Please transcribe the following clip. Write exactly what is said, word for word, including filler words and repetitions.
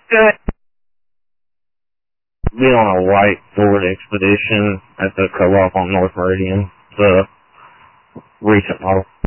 Good. Be on a white Ford Expedition at the co-op on North Meridian. The recent model.